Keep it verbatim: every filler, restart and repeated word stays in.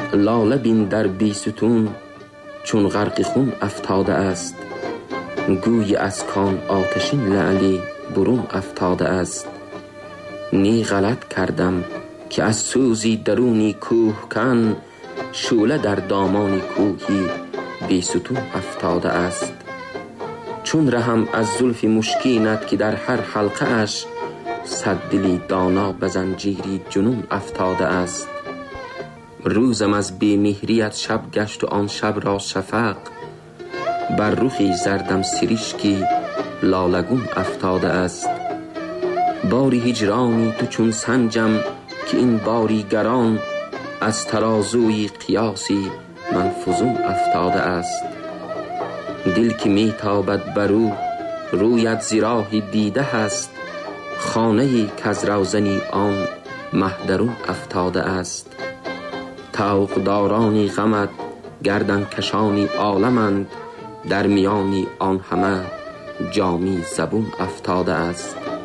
لاله بین در بیستون چون غرق خون افتاده است. گوی از کان آتشین لعلی برون افتاده است. نی غلط کردم که از سوزی درونی کوه کن، شعله در دامان کوهی بیستون افتاده است. چون رهم از زلف مشکینت که در هر حلقه اش صد دلی دانا به زنجیری جنون افتاده است. روزم از بی‌مهریت شب گشت و آن شب را شفق، بر رخی زردم سرشکی لالگون افتاده است. باری هجرانی تو چون سنجم که این باری گران، از ترازوی قیاسی من فزون افتاده است. دل که می تابد برو رویت زراحی دیده هست، خانه‌ای کز روزنی آن مهدرون افتاده است. طوقدارانی غمت گردن کشانی عالمند، در میانی آن همه جامی زبون افتاده است.